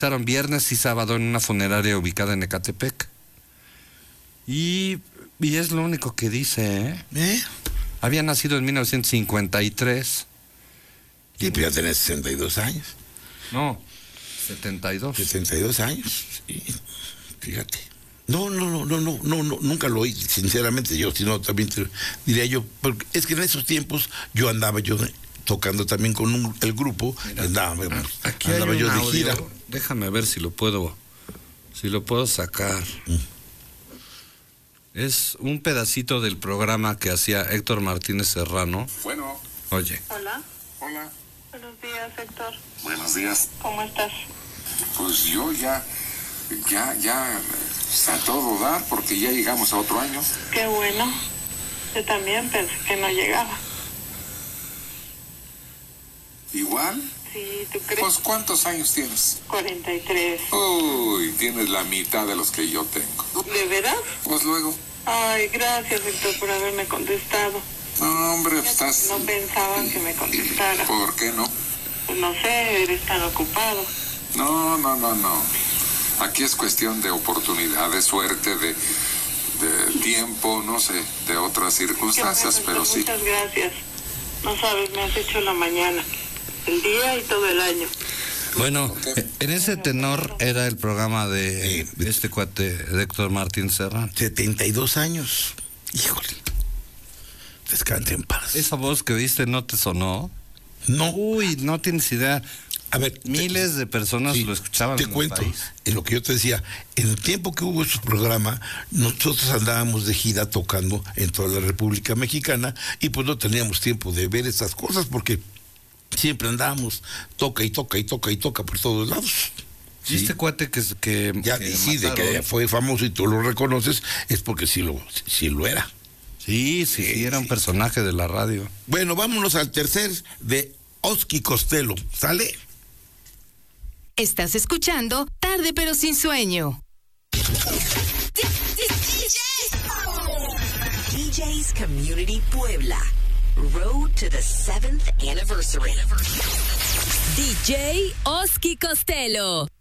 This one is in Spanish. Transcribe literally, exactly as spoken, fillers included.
Estaban viernes y sábado en una funeraria ubicada en Ecatepec. Y, y es lo único que dice, ¿eh? ¿Eh? Había nacido en mil novecientos cincuenta y tres. Y pues ya tenés sesenta y dos años. No, setenta y dos. setenta y dos años, sí. Fíjate. No, no, no, no, no, no, no, nunca lo oí, sinceramente, yo, sino también te, diría yo, porque es que en esos tiempos yo andaba yo tocando también con un, el grupo, Mira, andaba, aquí andaba hay yo un de audio. gira. Déjame ver si lo puedo, si lo puedo sacar. Mm. Es un pedacito del programa que hacía Héctor Martínez Serrano. Bueno. Oye. Hola. Hola. Buenos días, Héctor. Buenos días. ¿Cómo estás? Pues yo ya, ya, ya está todo dar porque ya llegamos a otro año. Qué bueno. Yo también pensé que no llegaba. ¿Igual? Sí, ¿tú crees? Pues ¿cuántos años tienes? cuarenta y tres. Uy, tienes la mitad de los que yo tengo. ¿De veras? Pues luego. Ay, gracias, Héctor, por haberme contestado. No, hombre, estás... No pensaba que me contestara. ¿Por qué no? Pues no sé, eres tan ocupado. No, no, no, no. Aquí es cuestión de oportunidad, de suerte, de, de tiempo, no sé, de otras circunstancias, bueno, pero sí. Muchas gracias. No sabes, me has hecho la mañana, el día y todo el año. Bueno, en ese tenor era el programa de, de este cuate, de Héctor Martín Serrano. setenta y dos años. Híjole. Descanse en paz. ¿Esa voz que viste no te sonó? No. Uy, no tienes idea. A ver, miles te, de personas sí, lo escuchaban. Te en cuento, el país. En lo que yo te decía, en el tiempo que hubo ese programa, nosotros andábamos de gira tocando en toda la República Mexicana y pues no teníamos tiempo de ver esas cosas porque siempre andábamos toca y toca y toca y toca por todos lados. ¿Sí? Este cuate que, que ya que sí, de que fue famoso y tú lo reconoces, es porque sí lo, sí lo era. Sí, sí, sí, era un personaje de la radio. Bueno, vámonos al tercer de Oski Costello, ¿sale? Estás escuchando Tarde pero sin sueño. D J's Community Puebla. Road to the seventh anniversary. D J Oski Costello.